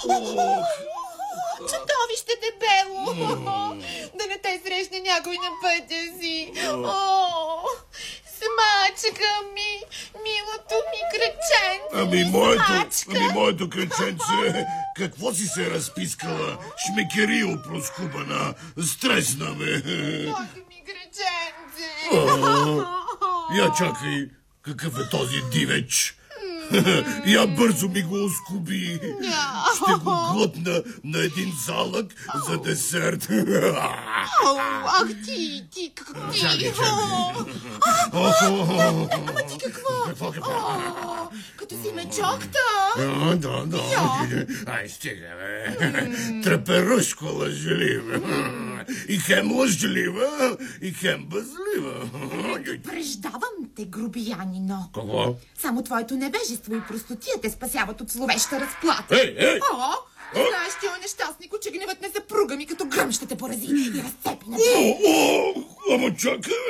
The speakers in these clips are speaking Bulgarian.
Чудовище дебело! Да не те срещне някой на пътя си. Смачка ми, милото ми кръченце. Моето кръченце, какво си се разпискала? Шмекерио проскубана, стресна ме. Моето ми кръченце. Я чакай, какъв е този дивеч? Я бързо ми го оскуби. Ще го глътна на един залък за десерт. Ах ти, Чакай. Ама ти какво? Като си ме чокта. Да. Ай, стига, бе. Треперушко лъжлива. И хем лъжлива, и хем бъзлива. Предупреждавам те, грубиянино. Какво? Само твоето небежество и простотия те спасяват от зловеща разплата. Ей! Знаеш ти, о нещастнико, че гневът на съпруга ми като гръм ще те порази и разцепи на тебе. Ама чакай!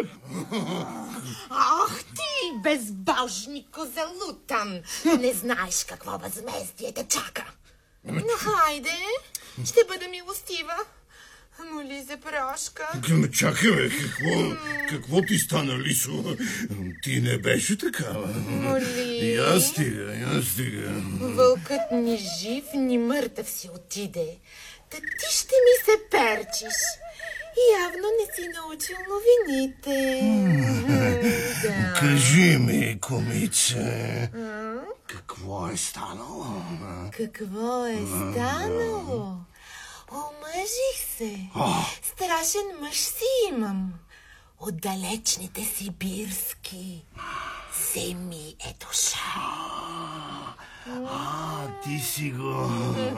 Ах ти, безбожнико залутан! Не знаеш какво възмездие те чака. Но хайде, ще бъда милостива. Моли за прошка. Чакай, бе, какво ти стана, Лисо? Ти не беше такава. Моли. Я стига. Вълкът ни жив, ни мъртъв си отиде. Та ти ще ми се перчиш. Явно не си научил новините. Да. Кажи ми, кумице, какво е станало? Какво е станало? Омъжих се. Страшен мъж си имам. От далечните сибирски земи е дошъл. Ти си го...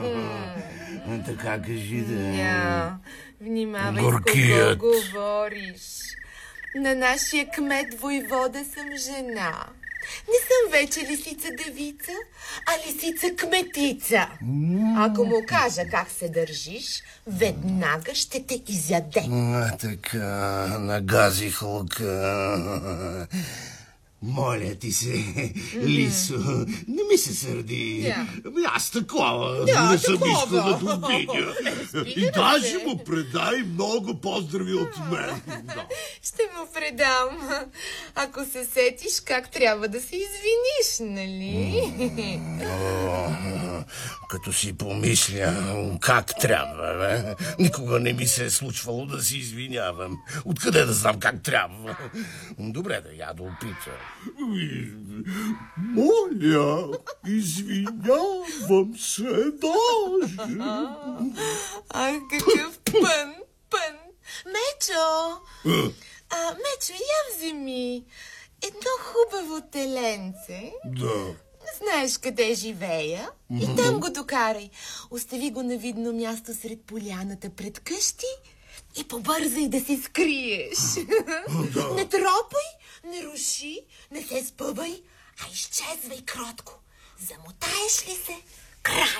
Така кажи да... Внимавай Горкият. с кого говориш. На нашия кмет войвода съм жена. Не съм вече лисица девица, а лисица кметица. Ако му кажа как се държиш, веднага ще те изяде. Така, нагазих лъка. Моля ти се, Лисо, не ми се сърди. Аз такова не съм искал да те обидя. И даже му предай много поздрави от мен. Ще му предам. Ако се сетиш как трябва да се извиниш, нали? Като си помисля как трябва, бе. Никога не ми се е случвало да се извинявам. Откъде да знам как трябва? Добре, да опитам. Моля, извинявам се даже. Ах, какъв пън. Мечо! Мечо, я вземи едно хубаво теленце. Да. Знаеш къде живея? И там го докарай. Остави го на видно място сред поляната пред къщи и побързай да се скриеш. Не тропай, не руши, не се спъвай, а изчезвай кротко. Замотаеш ли се, край.